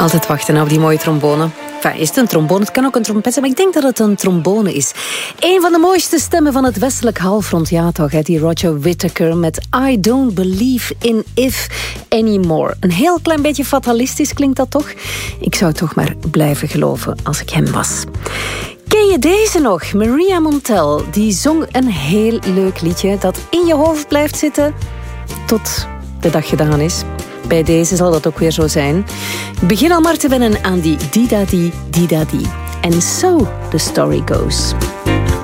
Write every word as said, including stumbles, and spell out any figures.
Altijd wachten op die mooie trombone. Enfin, is het een trombone? Het kan ook een trompet zijn, maar ik denk dat het een trombone is. Een van de mooiste stemmen van het westelijk halfrond. Ja toch, hè? Die Roger Whittaker met I Don't Believe in If Anymore. Een heel klein beetje fatalistisch klinkt dat toch? Ik zou toch maar blijven geloven als ik hem was. Ken je deze nog? Maria Montell, die zong een heel leuk liedje dat in je hoofd blijft zitten tot de dag gedaan is. Bij deze zal dat ook weer zo zijn. Begin al maar te wennen aan die di-da-di, di-da-di. And so the story goes.